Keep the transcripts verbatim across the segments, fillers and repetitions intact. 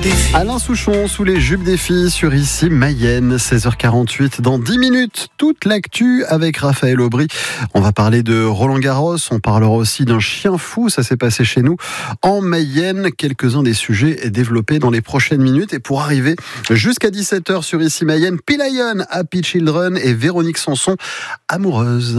des filles. Alain Souchon sous les jupes des filles sur Ici Mayenne, seize heures quarante-huit. Dans dix minutes, toute l'actu avec Raphaël Aubry. On va parler de Roland Garros, on parlera aussi d'un chien fou, ça s'est passé chez nous en Mayenne. Quelques-uns des sujets développés dans les prochaines minutes. Et pour arriver jusqu'à dix-sept heures sur Ici Mayenne, P-Lion, Happy Children et Véronique Sanson, Amoureuse.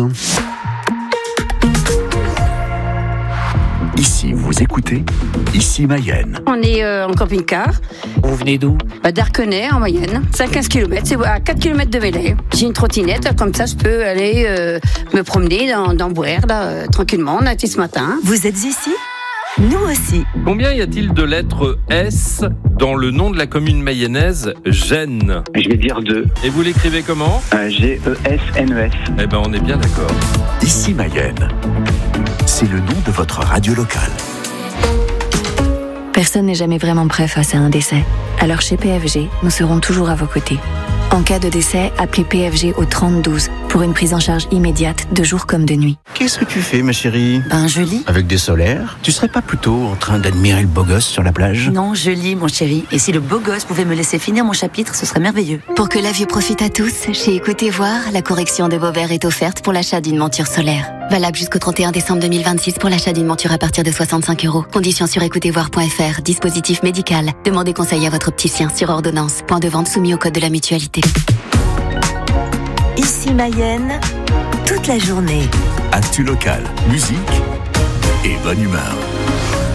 Ici, vous écoutez Ici Mayenne. On est euh, en camping-car. Vous venez d'où? Bah, d'Arquenay en Mayenne. C'est à quinze kilomètres, c'est à quatre kilomètres de Velay. J'ai une trottinette, comme ça je peux aller euh, me promener dans, dans Bouer, là, euh, tranquillement. On a été ce matin. Vous êtes ici? Nous aussi. Combien y a-t-il de lettres S dans le nom de la commune mayonnaise Gênes? Je vais dire deux. Et vous l'écrivez comment? euh, G E S N E S. Eh ben on est bien d'accord. Ici Mayenne. C'est le nom de votre radio locale. Personne n'est jamais vraiment prêt face à un décès. Alors chez P F G, nous serons toujours à vos côtés. En cas de décès, appelez P F G au trente douze pour une prise en charge immédiate de jour comme de nuit. Qu'est-ce que tu fais, ma chérie? Ben, je lis. Avec des solaires? Tu serais pas plutôt en train d'admirer le beau gosse sur la plage? Non, je lis, mon chéri. Et si le beau gosse pouvait me laisser finir mon chapitre, ce serait merveilleux. Pour que la vue profite à tous, chez Écoutez Voir, la correction de vos verres est offerte pour l'achat d'une monture solaire. Valable jusqu'au trente et un décembre deux mille vingt-six pour l'achat d'une monture à partir de soixante-cinq euros. Conditions sur écoutez voir point f r. Dispositif médical. Demandez conseil à votre opticien sur ordonnance. Point de vente soumis au code de la mutualité. Ici Mayenne, toute la journée. Actu locale, musique et bonne humeur.